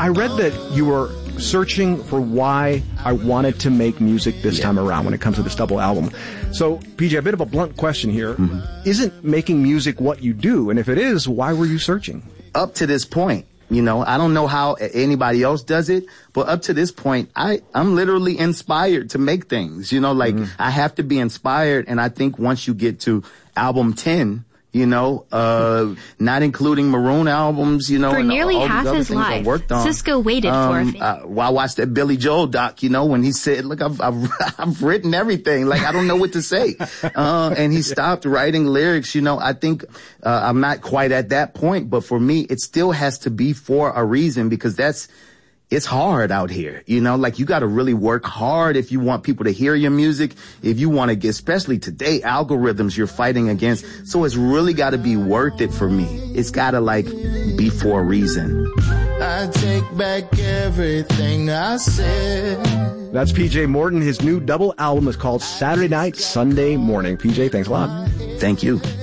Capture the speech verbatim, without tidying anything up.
I read that you were searching for why I wanted to make music this yeah. time around when it comes to this double album. So, P J, a bit of a blunt question here. Mm-hmm. Isn't making music what you do? And if it is, why were you searching? Up to this point, you know, I don't know how anybody else does it, but up to this point, I, I'm literally inspired to make things, you know, like mm-hmm. I have to be inspired. And I think once you get to album ten, you know, uh, not including Maroon albums, you know. For and nearly all, all half his life, Cisco waited um, for it. Uh, while I watched that Billy Joel doc, you know, when he said, look, I've, I've, I've written everything. Like, I don't know what to say. Uh, and he stopped writing lyrics, you know. I think, uh, I'm not quite at that point, but for me, it still has to be for a reason, because that's, it's hard out here, you know, like you got to really work hard if you want people to hear your music, if you want to get, especially today, algorithms you're fighting against. So it's really got to be worth it for me. It's got to like be for a reason. I take back everything I said. That's P J Morton. His new double album is called Saturday Night, Sunday Morning. P J, thanks a lot. Thank you.